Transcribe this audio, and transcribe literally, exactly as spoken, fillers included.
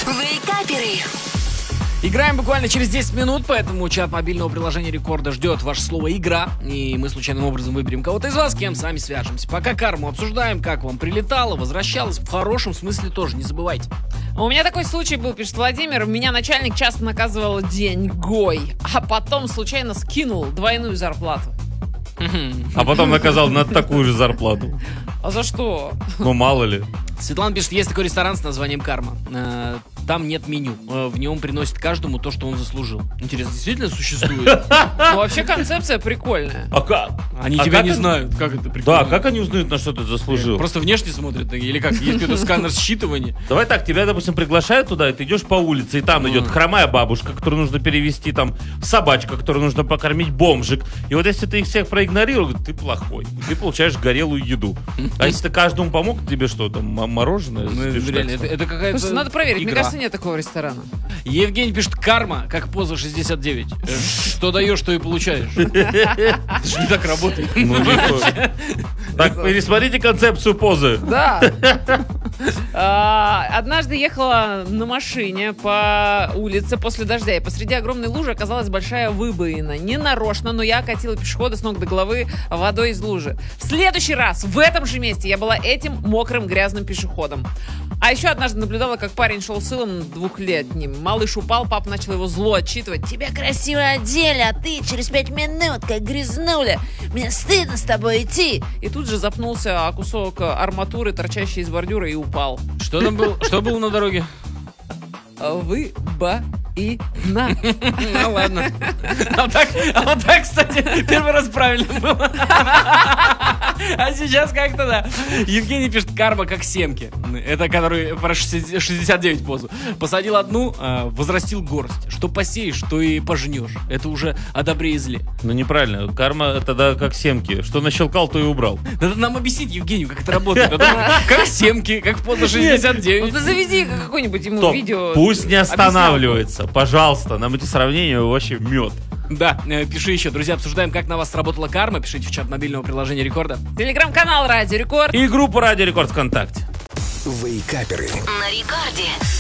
Вейкаперы. Играем буквально через десять минут, поэтому чат мобильного приложения Рекорда ждет ваше слово «игра». И мы случайным образом выберем кого-то из вас, с кем сами свяжемся. Пока карму обсуждаем, как вам прилетало, возвращалось. В хорошем смысле тоже, не забывайте. У меня такой случай был, пишет Владимир. Меня начальник часто наказывал деньгой, а потом случайно скинул двойную зарплату. А потом наказал на такую же зарплату. А за что? Ну, мало ли. Светлана пишет, есть такой ресторан с названием «Карма». Э, Там нет меню. Э, В нем приносит каждому то, что он заслужил. Интересно, действительно существует? Ну, вообще концепция прикольная. А как? Они А тебя как не они- знают, как это прикольно. Да, как они узнают, на что ты заслужил? Просто внешне смотрят, или как? Есть какой-то сканер считывания. Давай так, тебя, допустим, приглашают туда, и ты идешь по улице, и там идет хромая бабушка, которую нужно перевести, там собачка, которую нужно покормить, бомжик. И вот если ты их всех проигнорировал, ты плохой. И ты получаешь горелую еду. А если ты каждому помог, тебе что, там, м- мороженое? Ну, Ты это что, реально, так это, это какая-то Слушай, надо проверить. Мне игра. кажется, нет такого ресторана. Евгений пишет, карма, как поза шестьдесят девять. Э, Что даешь, то и получаешь. Это же не так работает. Ну, легко. Так, пересмотрите концепцию позы. Да. А, Однажды ехала на машине по улице после дождя, и посреди огромной лужи оказалась большая выбоина. Не нарочно, но я окатила пешехода с ног до головы водой из лужи. В следующий раз в этом же месте я была этим мокрым грязным пешеходом. А еще однажды наблюдала, как парень шел с сыном двухлетним. Малыш упал, папа начал его зло отчитывать. «Тебя красиво одели, а ты через пять минут как грязнуля. Мне стыдно с тобой идти». И тут же запнулся о кусок арматуры, торчащий из бордюра, и упал. Что там было? Что было на дороге? Выбоина. Ну ладно. А вот так, а вот так, кстати, первый раз правильно было. А сейчас как-то да. Евгений пишет, карма как семки. Это который про шестьдесят девять позу. Посадил одну, а, возрастил горсть. Что посеешь, что и пожнешь. Это уже о добре и зле. Ну, неправильно. Карма тогда как семки. Что нащелкал, то и убрал. Надо нам объяснить Евгению, как это работает. А то как семки, как поза шестьдесят Ну девять. ты заведи какое-нибудь ему Стоп. видео. Пусть не объяснял. останавливается. Пожалуйста. Нам эти сравнения вообще мед. Да, э, пиши еще. Друзья, обсуждаем, как на вас сработала карма. Пишите в чат мобильного приложения Рекорда. Телеграм-канал Радио Рекорд. И группу Радио Рекорд ВКонтакте. Вейкаперы. На Рекорде.